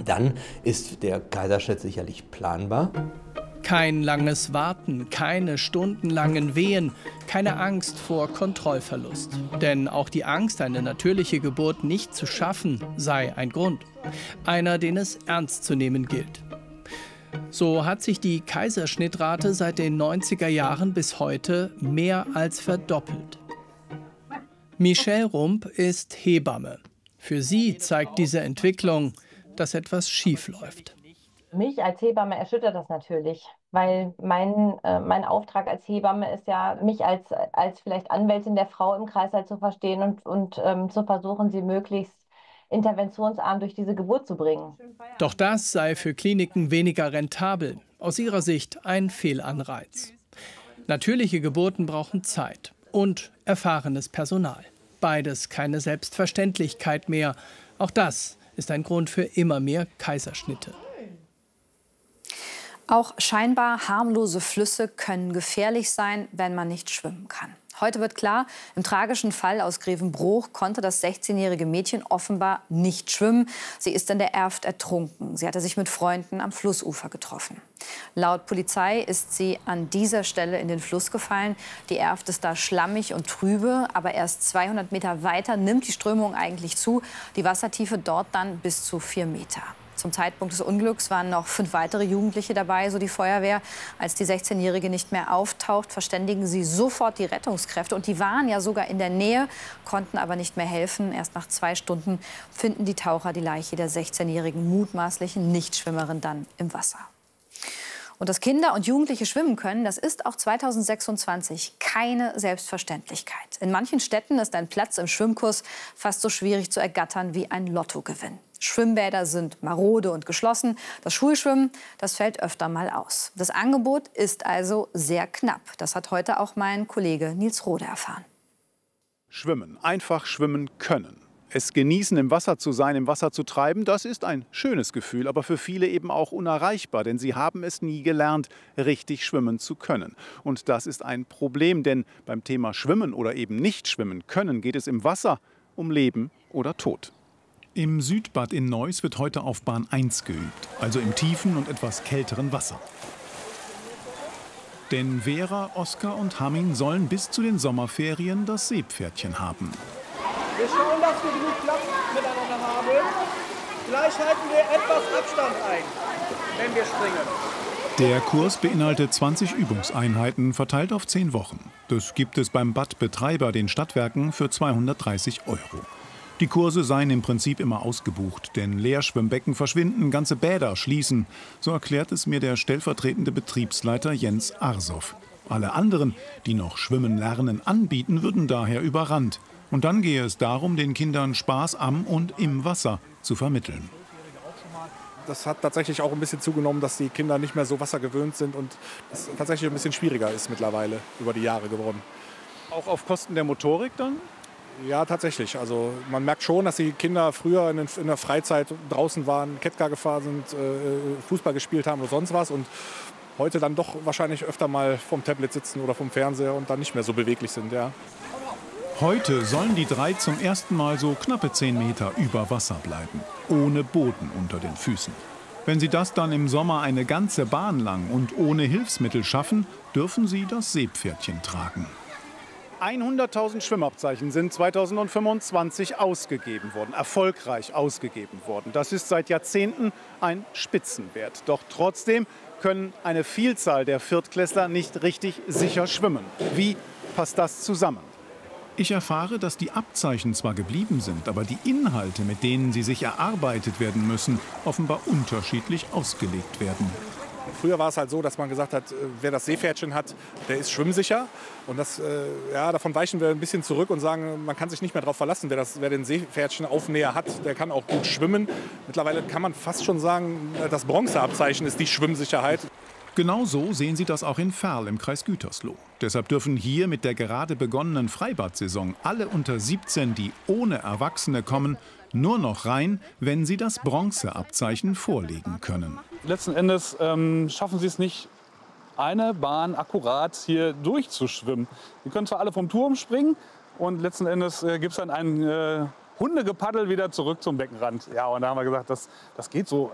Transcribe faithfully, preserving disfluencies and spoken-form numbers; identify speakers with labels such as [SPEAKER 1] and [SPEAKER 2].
[SPEAKER 1] dann ist der Kaiserschnitt sicherlich planbar.
[SPEAKER 2] Kein langes Warten, keine stundenlangen Wehen, keine Angst vor Kontrollverlust. Denn auch die Angst, eine natürliche Geburt nicht zu schaffen, sei ein Grund. Einer, den es ernst zu nehmen gilt. So hat sich die Kaiserschnittrate seit den neunziger Jahren bis heute mehr als verdoppelt. Michelle Rump ist Hebamme. Für sie zeigt diese Entwicklung, dass etwas schief läuft.
[SPEAKER 3] Mich als Hebamme erschüttert das natürlich, weil mein, äh, mein Auftrag als Hebamme ist ja, mich als, als vielleicht Anwältin der Frau im Kreißsaal zu verstehen und, und ähm, zu versuchen, sie möglichst interventionsarm durch diese Geburt zu bringen.
[SPEAKER 2] Doch das sei für Kliniken weniger rentabel. Aus ihrer Sicht ein Fehlanreiz. Natürliche Geburten brauchen Zeit und erfahrenes Personal. Beides keine Selbstverständlichkeit mehr. Auch das ist ein Grund für immer mehr Kaiserschnitte.
[SPEAKER 4] Auch scheinbar harmlose Flüsse können gefährlich sein, wenn man nicht schwimmen kann. Heute wird klar, im tragischen Fall aus Grevenbroich konnte das sechzehnjährige Mädchen offenbar nicht schwimmen. Sie ist in der Erft ertrunken. Sie hatte sich mit Freunden am Flussufer getroffen. Laut Polizei ist sie an dieser Stelle in den Fluss gefallen. Die Erft ist da schlammig und trübe, aber erst zweihundert Meter weiter nimmt die Strömung eigentlich zu. Die Wassertiefe dort dann bis zu vier Meter. Zum Zeitpunkt des Unglücks waren noch fünf weitere Jugendliche dabei, so die Feuerwehr. Als die sechzehnjährige nicht mehr auftaucht, verständigen sie sofort die Rettungskräfte. Und die waren ja sogar in der Nähe, konnten aber nicht mehr helfen. Erst nach zwei Stunden finden die Taucher die Leiche der sechzehnjährigen mutmaßlichen Nichtschwimmerin dann im Wasser. Und dass Kinder und Jugendliche schwimmen können, das ist auch zweitausendsechsundzwanzig keine Selbstverständlichkeit. In manchen Städten ist ein Platz im Schwimmkurs fast so schwierig zu ergattern wie ein Lottogewinn. Schwimmbäder sind marode und geschlossen. Das Schulschwimmen, das fällt öfter mal aus. Das Angebot ist also sehr knapp. Das hat heute auch mein Kollege Nils Rode erfahren.
[SPEAKER 5] Schwimmen, einfach schwimmen können. Es genießen, im Wasser zu sein, im Wasser zu treiben, das ist ein schönes Gefühl, aber für viele eben auch unerreichbar, denn sie haben es nie gelernt, richtig schwimmen zu können. Und das ist ein Problem, denn beim Thema Schwimmen oder eben nicht schwimmen können geht es im Wasser um Leben oder Tod. Im Südbad in Neuss wird heute auf Bahn eins geübt, also im tiefen und etwas kälteren Wasser. Denn Vera, Oskar und Hamin sollen bis zu den Sommerferien das Seepferdchen haben.
[SPEAKER 6] Wir schauen, dass wir genug Platz miteinander haben. Gleich halten wir etwas Abstand ein, wenn wir springen.
[SPEAKER 5] Der Kurs beinhaltet zwanzig Übungseinheiten, verteilt auf zehn Wochen. Das gibt es beim Badbetreiber, den Stadtwerken, für zweihundertdreißig Euro. Die Kurse seien im Prinzip immer ausgebucht, denn Leerschwimmbecken verschwinden, ganze Bäder schließen. So erklärt es mir der stellvertretende Betriebsleiter Jens Arsow. Alle anderen, die noch Schwimmen lernen, anbieten, würden daher überrannt. Und dann gehe es darum, den Kindern Spaß am und im Wasser zu vermitteln.
[SPEAKER 7] Das hat tatsächlich auch ein bisschen zugenommen, dass die Kinder nicht mehr so wassergewöhnt sind und es tatsächlich ein bisschen schwieriger ist mittlerweile über die Jahre geworden.
[SPEAKER 5] Auch auf Kosten der Motorik dann?
[SPEAKER 7] Ja, tatsächlich. Also man merkt schon, dass die Kinder früher in, den, in der Freizeit draußen waren, Kettgar gefahren sind, äh, Fußball gespielt haben oder sonst was und heute dann doch wahrscheinlich öfter mal vom Tablet sitzen oder vom Fernseher und dann nicht mehr so beweglich sind. Ja.
[SPEAKER 5] Heute sollen die drei zum ersten Mal so knappe zehn Meter über Wasser bleiben, ohne Boden unter den Füßen. Wenn sie das dann im Sommer eine ganze Bahn lang und ohne Hilfsmittel schaffen, dürfen sie das Seepferdchen tragen. hunderttausend Schwimmabzeichen sind zweitausendfünfundzwanzig ausgegeben worden, erfolgreich ausgegeben worden. Das ist seit Jahrzehnten ein Spitzenwert. Doch trotzdem können eine Vielzahl der Viertklässler nicht richtig sicher schwimmen. Wie passt das zusammen? Ich erfahre, dass die Abzeichen zwar geblieben sind, aber die Inhalte, mit denen sie sich erarbeitet werden müssen, offenbar unterschiedlich ausgelegt werden.
[SPEAKER 7] Früher war es halt so, dass man gesagt hat, wer das Seepferdchen hat, der ist schwimmsicher. Und das, äh, ja, davon weichen wir ein bisschen zurück und sagen, man kann sich nicht mehr darauf verlassen. Wer, das, wer den Seepferdchenaufnäher hat, der kann auch gut schwimmen. Mittlerweile kann man fast schon sagen, das Bronzeabzeichen ist die Schwimmsicherheit.
[SPEAKER 5] Genau so sehen Sie das auch in Verl im Kreis Gütersloh. Deshalb dürfen hier mit der gerade begonnenen Freibad-Saison alle unter siebzehn, die ohne Erwachsene kommen, nur noch rein, wenn sie das Bronzeabzeichen vorlegen können.
[SPEAKER 8] Letzten Endes ähm, schaffen sie es nicht, eine Bahn akkurat hier durchzuschwimmen. Die können zwar alle vom Turm springen und letzten Endes äh, gibt es dann ein äh, Hundegepaddel wieder zurück zum Beckenrand. Ja, und da haben wir gesagt, das, das geht so